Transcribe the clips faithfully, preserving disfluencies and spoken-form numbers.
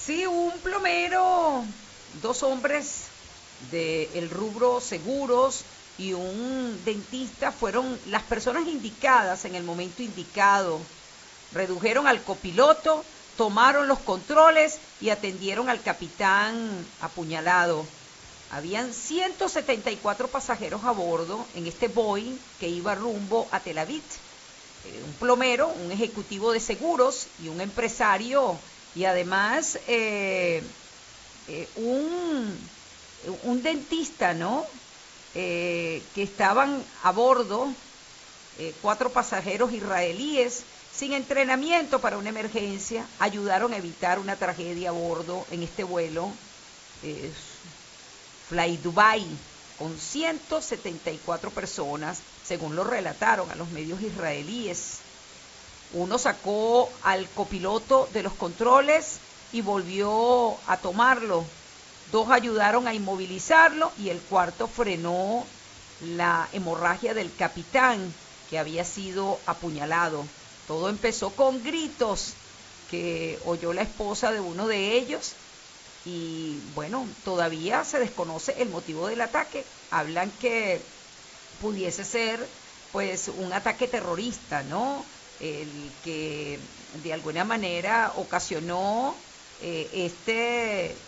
Sí, un plomero, dos hombres del rubro seguros y un dentista fueron las personas indicadas en el momento indicado. Redujeron al copiloto, tomaron los controles y atendieron al capitán apuñalado. Habían ciento setenta y cuatro pasajeros a bordo en este Boeing que iba rumbo a Tel Aviv. Eh, un plomero, un ejecutivo de seguros y un empresario y además eh, eh, un, un dentista, ¿no? Eh, que estaban a bordo, eh, cuatro pasajeros israelíes sin entrenamiento para una emergencia, ayudaron a evitar una tragedia a bordo en este vuelo eh, Fly Dubai, con ciento setenta y cuatro personas, según lo relataron a los medios israelíes. Uno sacó al copiloto de los controles y volvió a tomarlo. Dos ayudaron a inmovilizarlo y el cuarto frenó la hemorragia del capitán, que había sido apuñalado. Todo empezó con gritos que oyó la esposa de uno de ellos y bueno, todavía se desconoce el motivo del ataque. Hablan que pudiese ser pues un ataque terrorista, ¿no? El que de alguna manera ocasionó eh, este eh,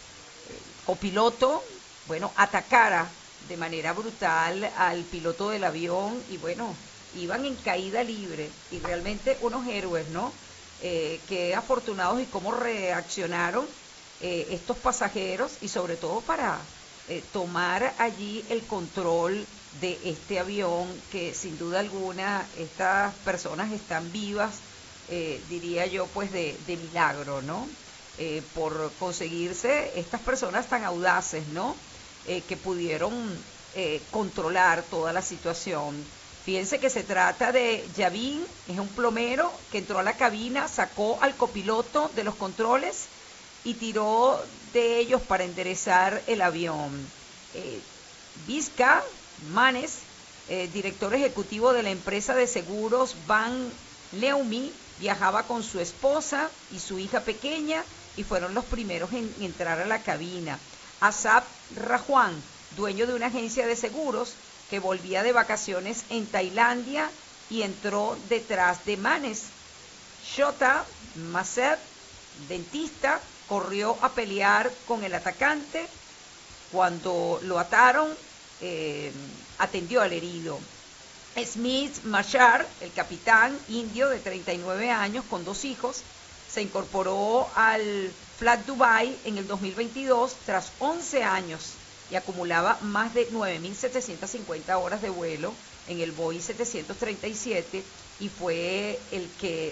copiloto, bueno, atacara de manera brutal al piloto del avión y bueno, iban en caída libre y realmente unos héroes, ¿no? Eh, qué afortunados y cómo reaccionaron eh, estos pasajeros y sobre todo para eh, tomar allí el control de este avión que sin duda alguna estas personas están vivas, eh, diría yo pues de, de milagro, ¿no? Eh, por conseguirse estas personas tan audaces, ¿no? Eh, que pudieron eh, controlar toda la situación. Fíjense que se trata de Yavin, es un plomero que entró a la cabina, sacó al copiloto de los controles y tiró de ellos para enderezar el avión. Eh, Vizca Manes, eh, director ejecutivo de la empresa de seguros Ban Leumi, viajaba con su esposa y su hija pequeña y fueron los primeros en entrar a la cabina. Asap Rajuan, dueño de una agencia de seguros, que volvía de vacaciones en Tailandia y entró detrás de Manes. Shota Maset, dentista, corrió a pelear con el atacante. Cuando lo ataron, eh, atendió al herido. Smith Machar, el capitán indio de treinta y nueve años con dos hijos, se incorporó al Flat Dubai en el dos mil veintidós tras once años y acumulaba más de nueve mil setecientas cincuenta horas de vuelo en el Boeing setecientos treinta y siete y fue el que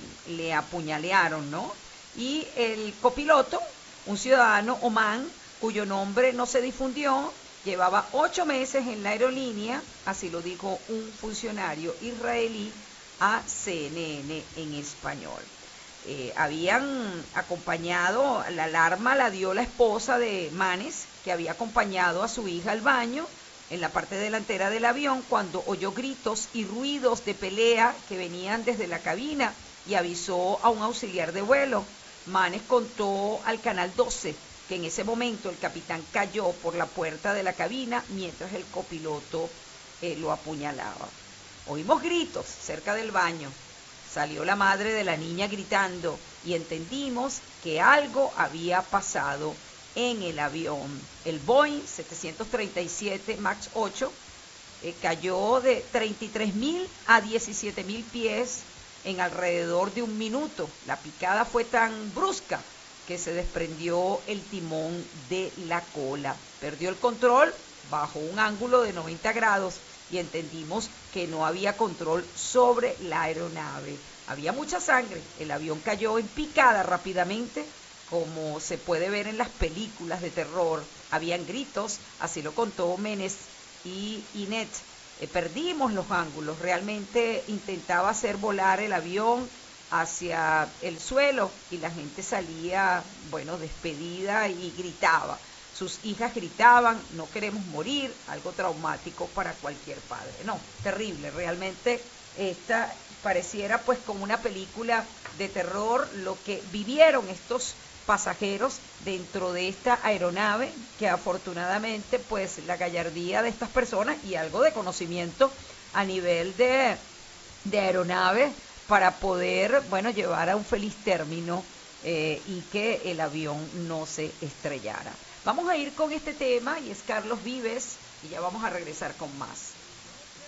le apuñalearon, ¿no? Y el copiloto, un ciudadano Omán, cuyo nombre no se difundió, llevaba ocho meses en la aerolínea, así lo dijo un funcionario israelí a C N N en español. Eh, habían acompañado, la alarma la dio la esposa de Manes, que había acompañado a su hija al baño en la parte delantera del avión cuando oyó gritos y ruidos de pelea que venían desde la cabina y avisó a un auxiliar de vuelo. Manes contó al Canal doce que en ese momento el capitán cayó por la puerta de la cabina mientras el copiloto eh, lo apuñalaba. Oímos gritos cerca del baño. Salió la madre de la niña gritando y entendimos que algo había pasado en el avión. El Boeing setecientos treinta y siete MAX ocho eh, cayó de treinta y tres mil a diecisiete mil pies en alrededor de un minuto. La picada fue tan brusca que se desprendió el timón de la cola. Perdió el control bajo un ángulo de noventa grados y entendimos que no había control sobre la aeronave. Había mucha sangre, el avión cayó en picada rápidamente, como se puede ver en las películas de terror. Habían gritos, así lo contó Menes y Inet. Eh, perdimos los ángulos, realmente intentaba hacer volar el avión hacia el suelo y la gente salía, bueno, despedida y gritaba. Sus hijas gritaban, no queremos morir, algo traumático para cualquier padre. No, terrible, realmente esta pareciera pues como una película de terror lo que vivieron estos pasajeros dentro de esta aeronave, que afortunadamente pues la gallardía de estas personas y algo de conocimiento a nivel de, de aeronave para poder, bueno, llevar a un feliz término eh, y que el avión no se estrellara. Vamos a ir con este tema y es Carlos Vives y ya vamos a regresar con más.